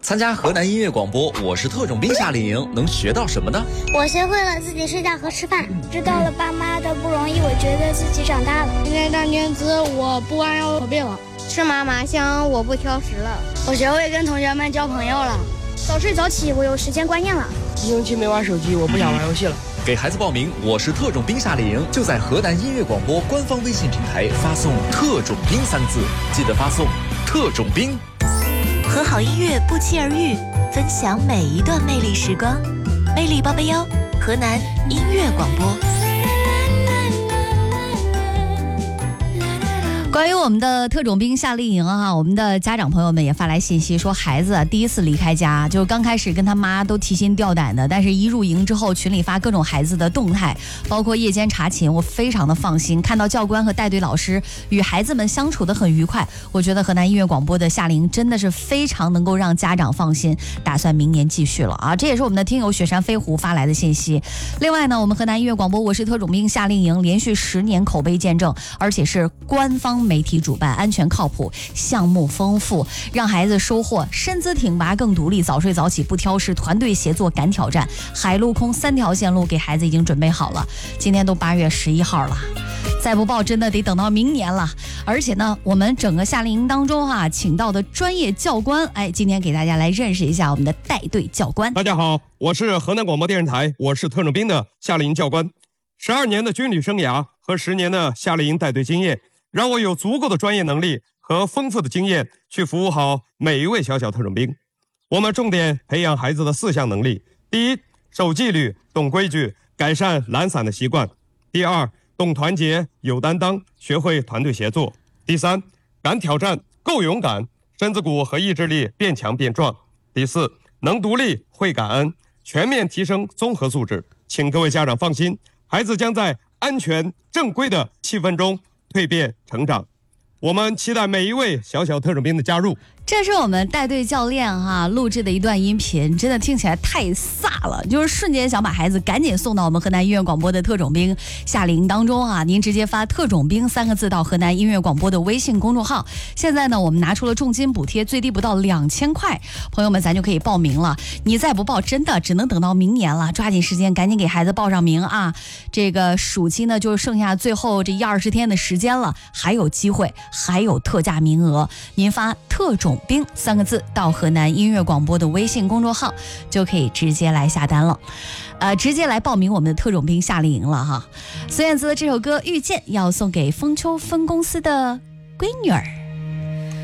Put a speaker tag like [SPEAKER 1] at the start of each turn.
[SPEAKER 1] 参加河南音乐广播我是特种兵夏令营能学到什么呢？
[SPEAKER 2] 我学会了自己睡觉和吃饭，知道了爸妈的不容易，我觉得自己长大了。
[SPEAKER 3] 今天当君子，我不按要口病了。
[SPEAKER 4] 吃嘛嘛香，我不挑食了。
[SPEAKER 5] 我学会跟同学们交朋友了。
[SPEAKER 2] 早睡早起，我有时间观念了。
[SPEAKER 3] 一星期没玩手机，我不想玩游戏了。
[SPEAKER 1] 给孩子报名我是特种兵夏令营，就在河南音乐广播官方微信平台发送特种兵3个字，记得发送特种兵。
[SPEAKER 6] 和好音乐不期而遇，分享每一段魅力时光。魅力881，河南音乐广播。
[SPEAKER 7] 关于我们的特种兵夏令营啊，我们的家长朋友们也发来信息说，孩子第一次离开家，就刚开始跟他妈都提心吊胆的，但是一入营之后，群里发各种孩子的动态，包括夜间查寝，我非常的放心，看到教官和带队老师与孩子们相处得很愉快，我觉得河南音乐广播的夏令营真的是非常能够让家长放心，打算明年继续了啊！这也是我们的听友雪山飞狐发来的信息。另外呢，我们河南音乐广播我是特种兵夏令营连续10年口碑见证，而且是官方媒体主办，安全靠谱，项目丰富，让孩子收获身姿挺拔更独立，早睡早起不挑食，团队协作敢挑战，海陆空3条线路给孩子已经准备好了。今天都8月11号了，再不报真的得等到明年了。而且呢，我们整个夏令营当中请到的专业教官，今天给大家来认识一下我们的带队教官。
[SPEAKER 8] 大家好，我是河南广播电视台我是特种兵的夏令营教官。12年的军旅生涯和10年的夏令营带队经验，让我有足够的专业能力和丰富的经验去服务好每一位小小特种兵。我们重点培养孩子的4项能力：第一，守纪律，懂规矩，改善懒散的习惯；第二，懂团结，有担当，学会团队协作；第三，敢挑战，够勇敢，身子骨和意志力变强变壮；第四，能独立，会感恩，全面提升综合素质。请各位家长放心，孩子将在安全正规的气氛中蜕变成长。我们期待每一位小小特种兵的加入。
[SPEAKER 7] 这是我们带队教练录制的一段音频，真的听起来太飒了，就是瞬间想把孩子赶紧送到我们河南音乐广播的特种兵夏令营当中您直接发特种兵3个字到河南音乐广播的微信公众号。现在呢，我们拿出了重金补贴，最低不到2000块，朋友们咱就可以报名了。你再不报，真的只能等到明年了，抓紧时间赶紧给孩子报上名啊！这个暑期呢，就剩下最后这1-20天的时间了，还有机会，还有特价名额，您发特种兵3个字到河南音乐广播的微信公众号，就可以直接来下单了，直接来报名我们的特种兵夏令营了哈。孙燕姿的这首歌《遇见》要送给丰丘分公司的闺女儿。